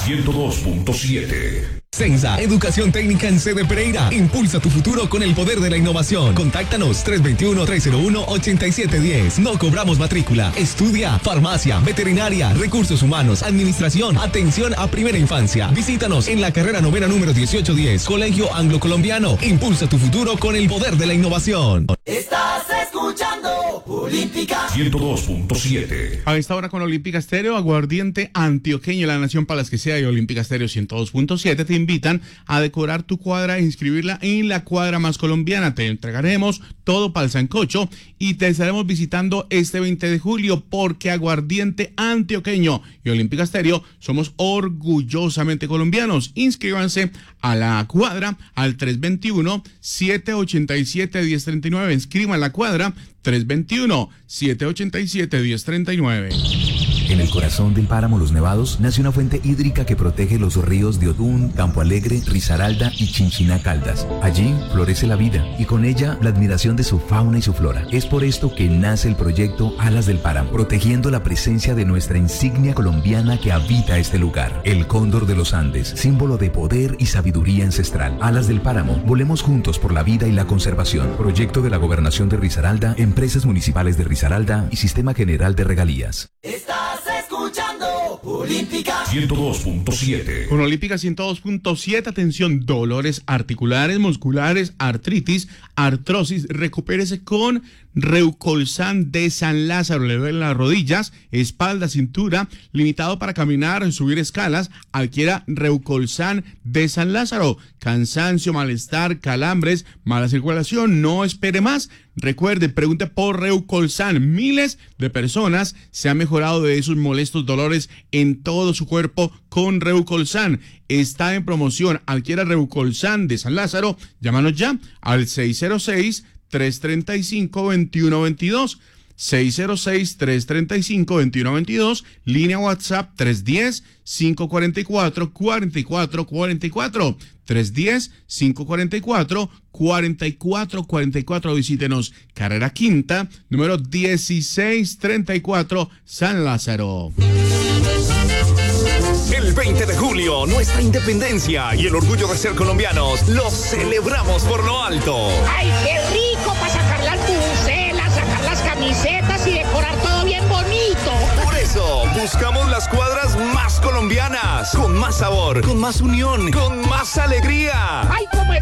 102.7. Censa, educación técnica en sede Pereira. Impulsa tu futuro con el poder de la innovación. Contáctanos 321-301-8710. No cobramos matrícula. Estudia farmacia, veterinaria, recursos humanos, administración, atención a primera infancia. Visítanos en la carrera novena número 1810. Colegio Anglo-Colombiano. Impulsa tu futuro con el poder de la innovación. Estás escuchando Olímpica 102.7. A esta hora con Olímpica Estéreo, aguardiente antioqueño, la nación para las que sea, y Olímpica Estéreo 102.7 te invitan a decorar tu cuadra e inscribirla en la cuadra más colombiana. Te entregaremos todo para el sancocho y te estaremos visitando este 20 de julio porque aguardiente antioqueño y Olímpica Estéreo somos orgullosamente colombianos. Inscríbanse a la cuadra al 321-787-1039. Inscriban la cuadra 321-787-1039. En el corazón del páramo Los Nevados nace una fuente hídrica que protege los ríos de Odún, Campo Alegre, Risaralda y Chinchiná Caldas. Allí florece la vida y con ella la admiración de su fauna y su flora. Es por esto que nace el proyecto Alas del Páramo, protegiendo la presencia de nuestra insignia colombiana que habita este lugar. El cóndor de los Andes, símbolo de poder y sabiduría ancestral. Alas del Páramo, volemos juntos por la vida y la conservación. Proyecto de la Gobernación de Risaralda, Empresas Municipales de Risaralda y Sistema General de Regalías. Estás escuchando Olímpica 102.7. Con Olímpica 102.7, atención, dolores articulares, musculares, artritis, artrosis, recupérese con Reucolsan de San Lázaro. Le duelen las rodillas, espalda, cintura, limitado para caminar, subir escalas, adquiera Reucolsan de San Lázaro. Cansancio, malestar, calambres, mala circulación, no espere más. Recuerde, pregunte por Reucolsan. Miles de personas se han mejorado de esos molestos dolores en todo su cuerpo con Reucolsan. Está en promoción. Adquiera Reucolsan de San Lázaro. Llámanos ya al 606-335-2122. 606-335-2122, línea WhatsApp 310-544-4444, 310-544-4444, visítenos, carrera quinta, número 1634, San Lázaro. El 20 de julio, nuestra independencia y el orgullo de ser colombianos, los celebramos por lo alto. ¡Ay, qué rico para sacar las bucelas, sacar las camisetas y decorar todo bien bonito! Por eso, buscamos las cuadras más colombianas, con más sabor, con más unión, con más alegría. ¡Ay, como